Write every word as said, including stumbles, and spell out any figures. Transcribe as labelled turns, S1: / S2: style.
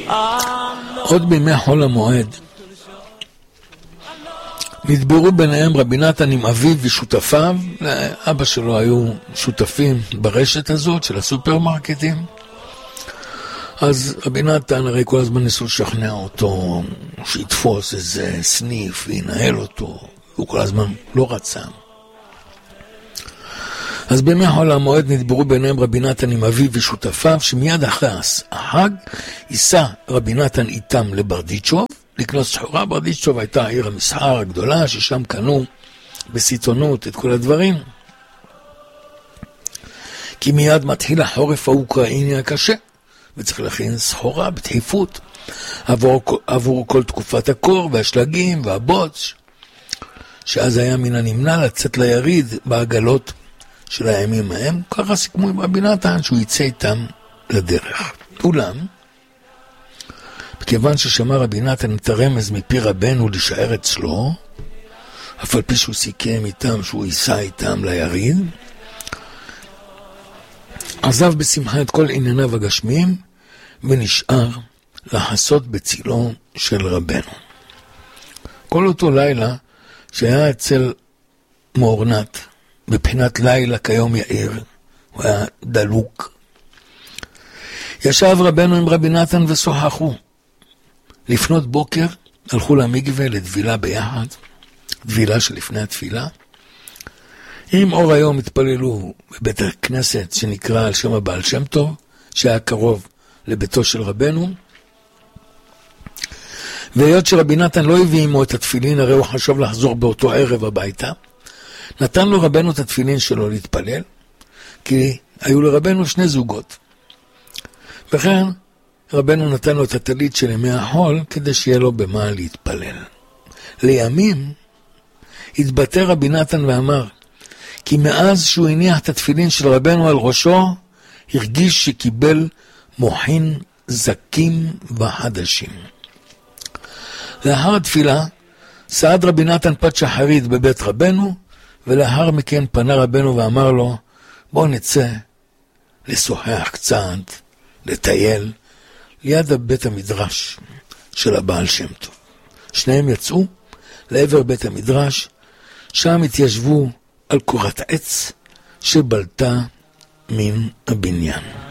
S1: עוד בימי חול המועד נדברו ביניהם רבי נתן עם אביו ושותפיו. לאבא שלו היו שותפים ברשת הזאת של הסופרמרקטים. אז רבי נתן הרי כל הזמן ניסו לשכנע אותו שיתפוס איזה סניף וינהל אותו, הוא כל הזמן לא רצה. אז בימי חול המועד נדברו ביניהם רבי נתן עם אביו ושותפיו, שמיד אחרי החג ייסע רבי נתן איתם לברדיצ'וב לקנות סחורה. ברדיצ'וב הייתה העיר המסחר הגדולה, ששם קנו בסיטונות את כל הדברים, כי מיד מתחיל החורף האוקראיני הקשה, וצריך להכין סחורה בדחיפות עבור, עבור כל תקופת הקור והשלגים והבוץ, שאז היה מן הנמנע לצאת ליריד בעגלות של הימים ההם. ככה סיכמו עם רבי נתן שהוא יצא איתם לדרך. אולם, בכיוון ששמע רבי נתן את הרמז מפי רבנו להישאר אצלו, אף על פי שהוא סיכם איתם שהוא ייסע איתם ליריד, עזב בשמחה את כל ענייניו הגשמיים ונשאר לחסות בצילו של רבנו. כל אותו לילה שהיה אצל מורנת, בבחינת לילה כיום יאיר, הוא היה דלוק, ישב רבנו עם רבי נתן ושוחחו. לפנות בוקר הלכו למקווה לדבילה ביחד, דבילה שלפני התפילה. עם אור היום התפללו בבית הכנסת שנקרא על שם הבעל שם טוב, שהיה קרוב לביתו של רבנו. והיות שרבי נתן לא הביא עמו את התפילין, הרי הוא חשב לחזור באותו ערב הביתה, נתן לו רבנו את התפילין שלו להתפלל, כי היו לרבנו שני זוגות. וכן רבנו נתן לו את הטלית של ימי החול, כדי שיהיה לו במה להתפלל. לימים התבטא רבי נתן ואמר, כי מאז שהוא הניח את התפילין של רבנו על ראשו, הרגיש שקיבל מוחין זקים וחדשים. לאחר התפילה סעד רבי נתן פת שחרית בבית רבנו, ולאחר מכן פנה רבנו ואמר לו, בוא נצא לשוחח קצת, לטייל, ליד בית המדרש של הבעל שם טוב. שניהם יצאו לעבר בית המדרש, שם התיישבו על קורת עץ שבלטה מן הבניין.